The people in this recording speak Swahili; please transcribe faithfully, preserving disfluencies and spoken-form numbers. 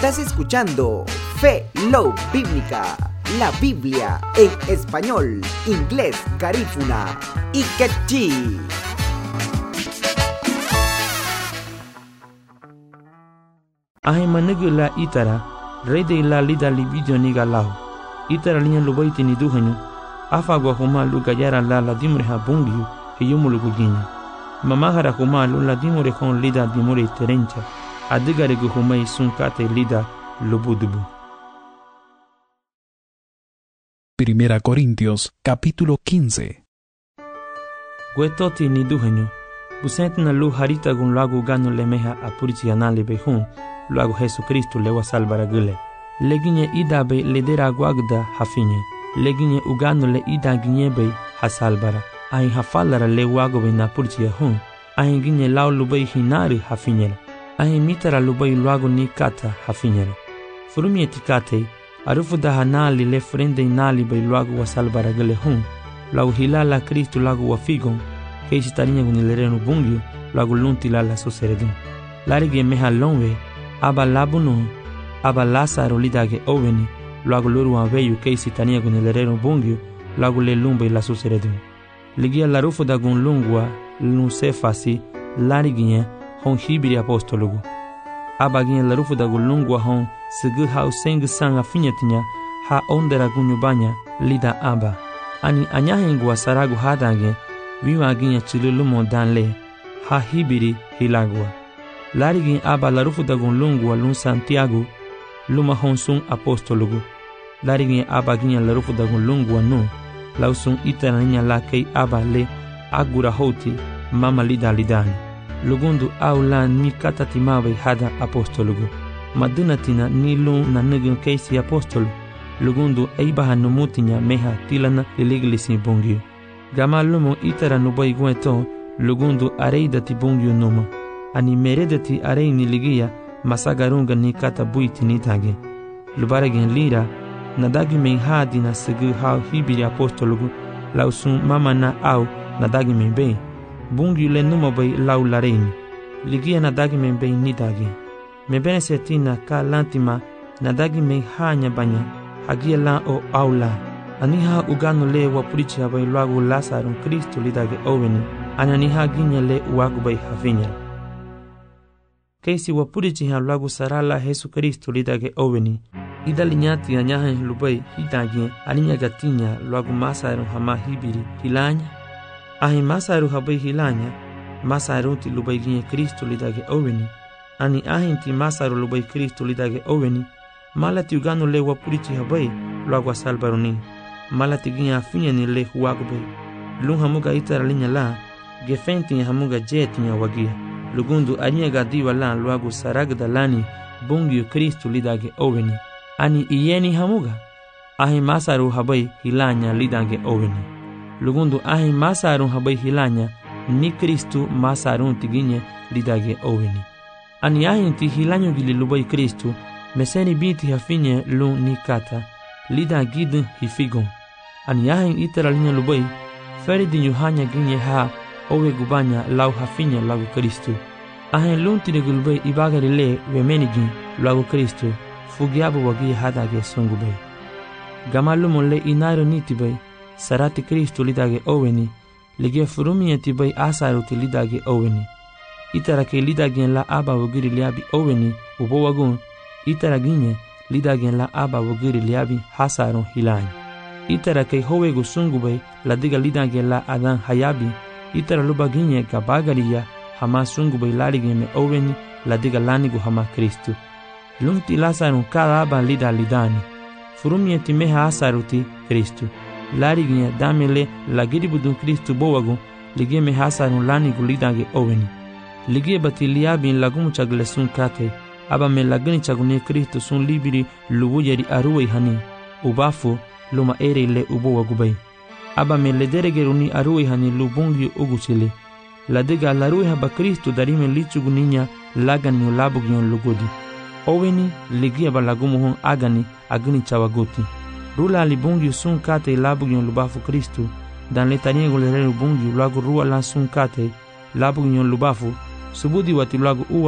Estás escuchando Fe Love Bíblica, la Biblia en español, inglés, garífuna y quechí. Ahe manegula itara, rey de la lida li video niga lao. Itara linya lubaiti ni duhanyo, afa gwa huma luga yara la la dimure ha bungiyu, hiyumu lugu ginya. Mamahara huma lu la dimure kon lida dimure terencha, adigare gu huma isunkate lida lubudubu. Primera Corintios, capítulo quince. Gwetoti ni duhanyo, busente na lu harita gun lagu gano lemeha apurichi anale behun, luego Jesucristo le va salvar a gule. Leginye idabe le dera guagda hafinye. Leginye ugano le ida ginyebe ha salvara. Ahin hafalara le wagobe na purchi hun. Ahin ginye lau lubei hinari hafinyela. Ahin mitara lubei luago ni kata hafinyela. Furumye tikate, arufu da hanali le frende inali bei luago wa salvara gule hun. Luago hilala Cristo luago wa figon. Keisi tarinya gunilerenu bungyo, luago lunti lala suseredun. Larigi meha lonwe, aba labuno, aba Lázaro lidage oveni, luago luru aveyu keisi tania gun el herero bungio, luago le lumba y la suseredun. Ligia la rufo da gun lungua, luncefasi, lariginye, hon hibiri apostolugu. Aba ginye la rufo da gun lungua hon, segu hau seng sanga finyetinya, ha ondera gunyubanya, lida aba. Ani anyahengua saragu hadange, viwa ginye chilulumo danle, ha hibiri hilagua. Larigin aba la rufu da gun lungua lun Santiago, luma honsun apostolugu. Larigin aba ginya la rufu da gun lungua nu, lausun itananya la kei aba le agura hoti mama lida lidani. Lugundu au la ni katatimawe hada apostolugu. Madunatina ni lun na nugin keisi apostolu. Lugundu eibaha numutinya meha tilana liliglisi bungyu. Gama lumo itara nubai gueto, lugundu areida ti bungyu numa. Ani meredeti arei ni ligia masagarunga ni kata buiti ni tage. Lubaregen lira, nadagi men hadi na segu hau hibiri apostolugu, lausun mama na au nadagi men be. Bungi le numa bay lau lareini. Ligia nadagi men be ni tage. Me bene setina ka lantima nadagi men hanya banya, hagia la o au la. Aniha ugano le wapurichi abay luagu Lázaro Cristo lidage oveni, ananiha ginya le uagu bay havinyara. Keisi wapurichi ha luagu sarala Jesucristo lidage oveni. Ida linyati anyahe lubai hidage alinya gatinya luagu masaru hama hibiri hilanya. Ahi masaru habai hilanya, masaru ti lubai ginye Cristo lidage oveni. Ani ahi ti masaru lubai Cristo lidage oveni. Malati ugano le wapurichi habai luagu salbaruni. Malati ginye afinya ni le huagu bai. Lun hamuga itara linya la, gefenti hamuga jetinya wagia. Lugundu anyega diwa la luagu saragda lani bungyu Kristu lidage oveni. Ani iyeni hamuga. Ahi masaru habai hilanya lidage oveni. Lugundu ahi masaru habai hilanya ni Kristu masaru tiginye lidage oveni. Ani ahi ti hilanyo gili lubai Kristu meseni biti hafinye lu ni kata lida gidu hifigon. Ani ahi itara linya lubai feridi yuhanya ginye ha owe gubanya lau hafinya lagu Kristu. Ahen lunti de gulbe ibagari le wemenigin lagu Kristu fugiabu wagi hadage sungube. Gamalumo le inaro nitibay sarati Kristu lidage oveni lige furumi etibay asaruti lidage oveni. Itara ke lidagen la aba wagiri liabi oveni ubo wagun itara ginye lidagen la aba wagiri liabi hasarun hilany. Itara ke howegu sungube la diga lidagen la adan hayabi. Itara luba ginye gabagariya hama sungu bai larigi me oveni la diga lanigu hama Kristu. Lunti Lázaro kada aba lida lidani. Furumi eti meha asaruti Kristu. Larigi damele la giribudun Kristu bowagu ligie meha asarun lanigu lidage oveni. Ligie bati liabin lagumu chagle sun kate. Aba me lagani chagune Kristu sun libiri lubu yeri aruwe hani. Ubafu luma ere le ubowagu bai. Aba me lederegeruni aruwe hani lubungi uguchile. La diga la ruha ba Kristo darime lichuguninya lagani labugion lugodi. Oveni ligia ba lagumu hon agani agni chawaguti. Rula libungi sun kate labugion lubafu Kristo. Dan letaniego le bungi lagu rua la sun kate labugion lubafu. Subudi wati lagu uwa